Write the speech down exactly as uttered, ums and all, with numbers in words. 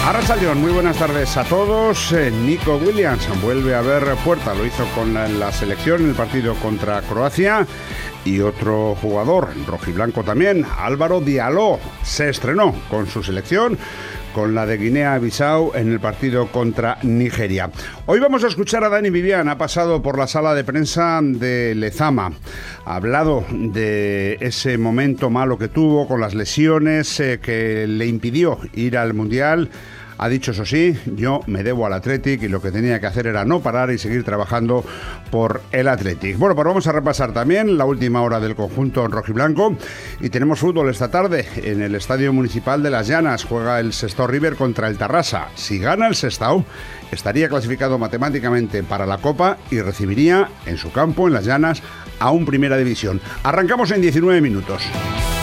Arratsaldeon, muy buenas tardes a todos. Eh, Nico Williams vuelve a ver puerta, lo hizo con la, la selección en el partido contra Croacia. Y otro jugador, rojiblanco también, Álvaro Diallo, se estrenó con su selección, con la de Guinea-Bissau en el partido contra Nigeria. Hoy vamos a escuchar a Dani Vivian, ha pasado por la sala de prensa de Lezama. Ha hablado de ese momento malo que tuvo con las lesiones eh, que le impidió ir al Mundial. Ha dicho, eso sí, yo me debo al Athletic y lo que tenía que hacer era no parar y seguir trabajando por el Athletic. Bueno, pues vamos a repasar también la última hora del conjunto rojiblanco y tenemos fútbol esta tarde en el Estadio Municipal de Las Llanas. Juega el Sestao River contra el Tarrasa. Si gana el Sestao, estaría clasificado matemáticamente para la Copa y recibiría en su campo, en Las Llanas, a un Primera División. Arrancamos en diecinueve minutos.